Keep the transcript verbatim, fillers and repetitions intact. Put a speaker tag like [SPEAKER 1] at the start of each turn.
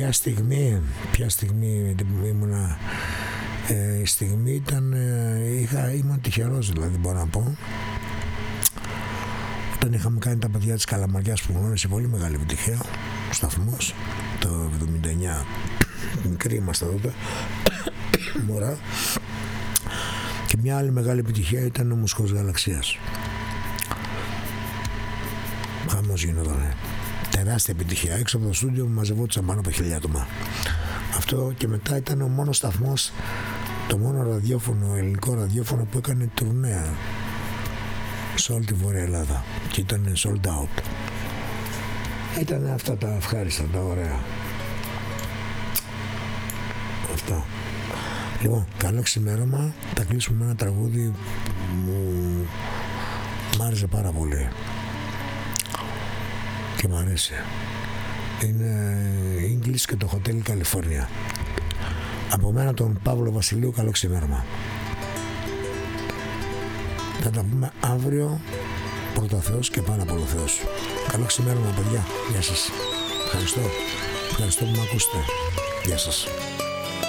[SPEAKER 1] Ποια στιγμή, ποια στιγμή ήμουνα, ε, η στιγμή ήταν, ε, είχα, ήμουν τυχερός δηλαδή μπορώ να πω. Όταν είχαμε κάνει τα παιδιά της Καλαμαριάς που γνώρισε πολύ μεγάλη επιτυχία, ο σταθμός, το εβδομήντα εννιά, μικροί ήμασταν τότε, μωρά. Και μια άλλη μεγάλη επιτυχία ήταν ο Μουσικός Γαλαξίας. Χαμός γινόταν. Τεράστια επιτυχία. Έξω από το στούντιο μαζευόντουσαν πάνω από χιλιά άτομα. Αυτό και μετά ήταν ο μόνος σταθμός, το μόνο ραδιόφωνο, ελληνικό ραδιόφωνο που έκανε τουρνέα σε όλη τη Βόρεια Ελλάδα και ήταν sold out. Ήταν αυτά τα ευχάριστα, τα ωραία. Αυτά. Λοιπόν, καλό ξημέρωμα. Θα κλείσουμε με ένα τραγούδι που μου μ' άρεσε πάρα πολύ και μ' αρέσει. Είναι English και το Hotel California. Από μένα τον Παύλο Βασιλείου, καλό ξημέρωμα. Θα τα πούμε αύριο, πρώτα Θεός και πάνω από όλο Θεός. Καλό ξημέρωμα παιδιά, γεια σας. Ευχαριστώ, ευχαριστώ που με ακούσετε. Γεια σας.